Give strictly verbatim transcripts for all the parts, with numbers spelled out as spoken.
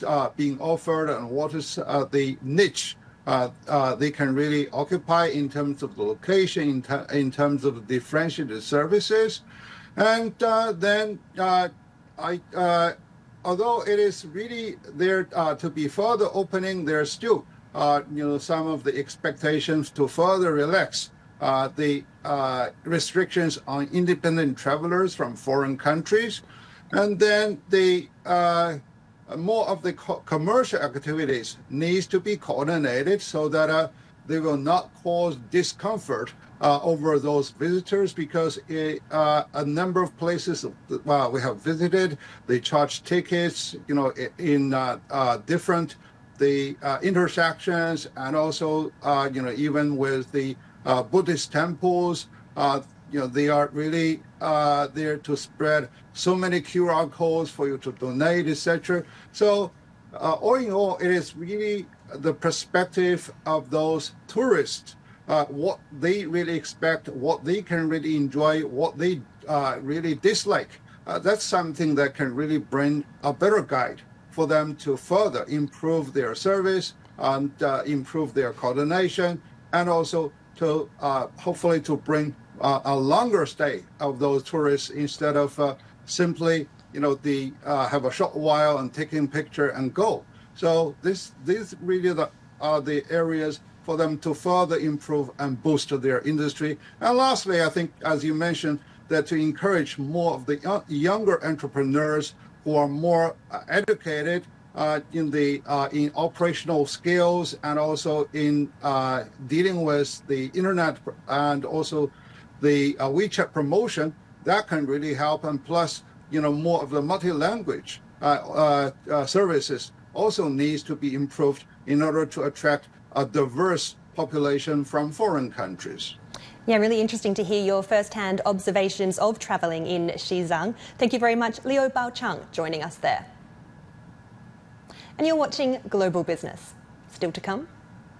is uh, being offered and what is uh, the niche uh, uh, they can really occupy in terms of the location, in, ter in terms of differentiated services. And uh, then uh, I, uh, although it is really there uh, to be further opening, there's still uh, you know, some of the expectations to further relax uh, the uh, restrictions on independent travelers from foreign countries. And then the uh, more of the co commercial activities needs to be coordinated so that uh, they will not cause discomfort uh, over those visitors, because it, uh, a number of places uh, we have visited, they charge tickets, you know, in uh, uh, different the uh, intersections, and also uh, you know, even with the uh, Buddhist temples, uh, you know, they are really uh, there to spread so many Q R codes for you to donate, et cetera. So uh, all in all, it is really the perspective of those tourists, uh, what they really expect, what they can really enjoy, what they uh, really dislike. Uh, that's something that can really bring a better guide for them to further improve their service and uh, improve their coordination, and also to uh, hopefully to bring uh, a longer stay of those tourists instead of uh, simply, you know, the uh, have a short while and taking picture and go. So this these really the, are the areas for them to further improve and boost their industry. And lastly, I think, as you mentioned, that to encourage more of the younger entrepreneurs who are more uh, educated uh, in the uh, in operational skills, and also in uh, dealing with the internet and also the uh, WeChat promotion, that can really help. And plus, you know, more of the multi-language uh, uh, uh, services also needs to be improved in order to attract a diverse population from foreign countries. Yeah, really interesting to hear your first-hand observations of travelling in Xizang. Thank you very much, Liu Baochang, joining us there. And you're watching Global Business. Still to come.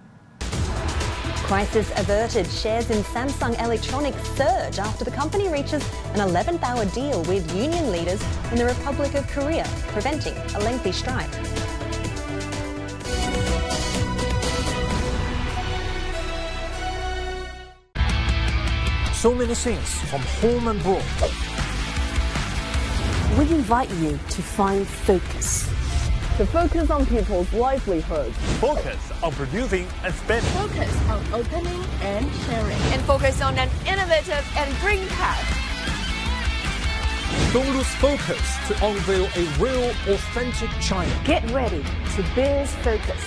Crisis averted. Shares in Samsung Electronics surge after the company reaches an eleventh hour deal with union leaders in the Republic of Korea, preventing a lengthy strike. So many things from home and abroad. We invite you to find focus. To focus on people's livelihoods. Focus on producing and spending. Focus on opening and sharing. And focus on an innovative and green path. Don't lose focus to unveil a real, authentic China. Get ready to Biz Focus.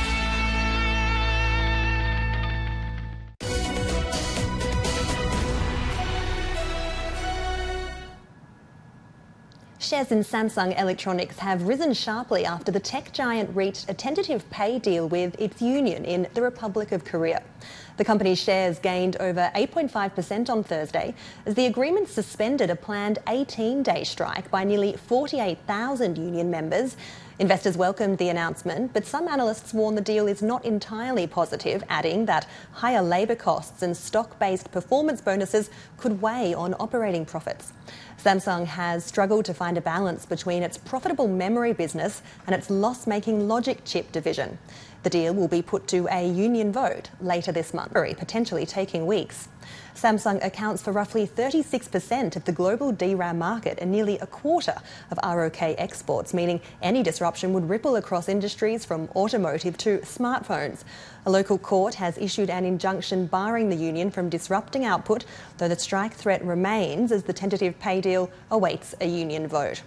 Shares in Samsung Electronics have risen sharply after the tech giant reached a tentative pay deal with its union in the Republic of Korea. The company's shares gained over eight point five percent on Thursday as the agreement suspended a planned eighteen day strike by nearly forty-eight thousand union members. Investors welcomed the announcement, but some analysts warn the deal is not entirely positive, adding that higher labour costs and stock-based performance bonuses could weigh on operating profits. Samsung has struggled to find a balance between its profitable memory business and its loss-making logic chip division. The deal will be put to a union vote later this month, potentially taking weeks. Samsung accounts for roughly thirty-six percent of the global D RAM market and nearly a quarter of R O K exports, meaning any disruption would ripple across industries from automotive to smartphones. A local court has issued an injunction barring the union from disrupting output, though the strike threat remains as the tentative pay deal awaits a union vote.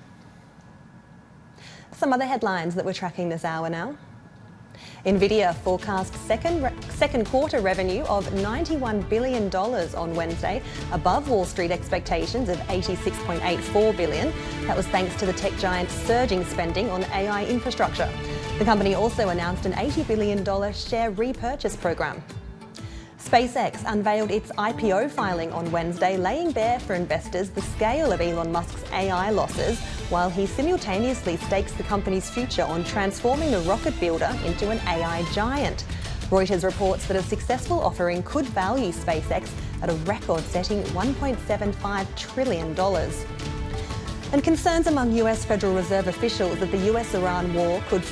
Some other headlines that we're tracking this hour now. Nvidia forecast second, second quarter revenue of ninety-one billion dollars on Wednesday, above Wall Street expectations of eighty-six point eight four billion dollars. That was thanks to the tech giant's surging spending on A I infrastructure. The company also announced an eighty billion dollars share repurchase program. SpaceX unveiled its I P O filing on Wednesday, laying bare for investors the scale of Elon Musk's A I losses, while he simultaneously stakes the company's future on transforming the rocket builder into an A I giant. Reuters reports that a successful offering could value SpaceX at a record-setting one point seven five trillion dollars. And concerns among U S Federal Reserve officials that the U S Iran war could